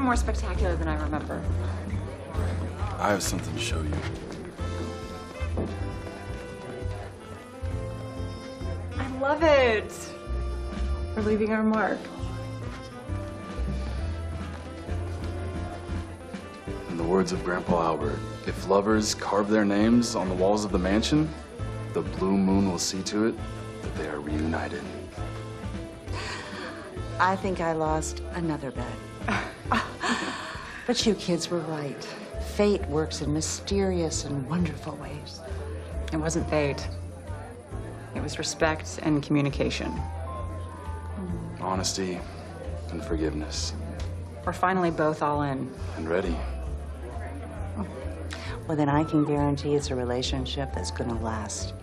more spectacular than I remember. I have something to show you. I love it. We're leaving our mark. In the words of Grandpa Albert, if lovers carve their names on the walls of the mansion, the blue moon will see to it that they are reunited. I think I lost another bet. But you kids were right. Fate works in mysterious and wonderful ways. It wasn't fate. It was respect and communication. Honesty and forgiveness. We're finally both all in. And ready. Well, then I can guarantee it's a relationship that's gonna last.